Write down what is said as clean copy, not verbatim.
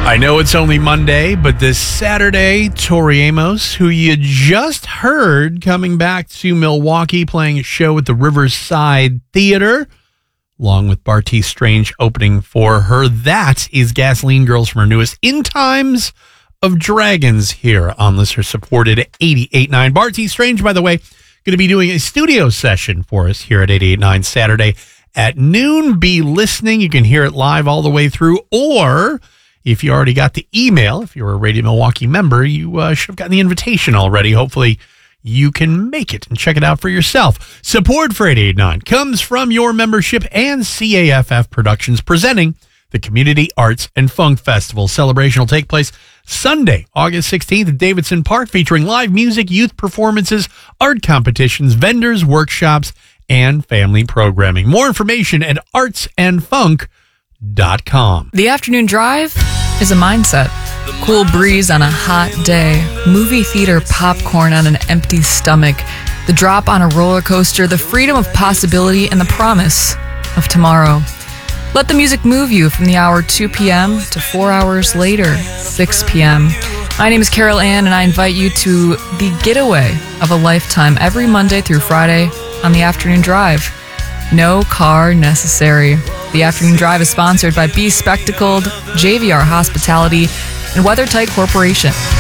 I know it's only Monday, but this Saturday, Tori Amos, who you just heard coming back to Milwaukee, playing a show at the Riverside Theater, along with Bartees Strange opening for her. That is Gasoline Girls from her newest In Times of Dragons here on listener-supported 88.9. Bartees Strange, by the way, going to be doing a studio session for us here at 88.9 Saturday at noon. Be listening. You can hear it live all the way through, or if you already got the email, if you're a Radio Milwaukee member, you should have gotten the invitation already. Hopefully you can make it and check it out for yourself. Support for 88.9 comes from your membership and CAFF Productions, presenting the Community Arts and Funk Festival. Celebration will take place Sunday, August 16th at Davidson Park, featuring live music, youth performances, art competitions, vendors, workshops, and family programming. More information at artsandfunk.com. The afternoon drive is a mindset. Cool breeze on a hot day, movie theater popcorn on an empty stomach, the drop on a roller coaster, the freedom of possibility, and the promise of tomorrow. Let the music move you from the hour 2 p.m. to 4 hours later, 6 p.m. My name is Carol Ann, and I invite you to the getaway of a lifetime every Monday through Friday on the afternoon drive. No car necessary. The afternoon drive is sponsored by Be Spectacled, JVR Hospitality, and WeatherTight Corporation.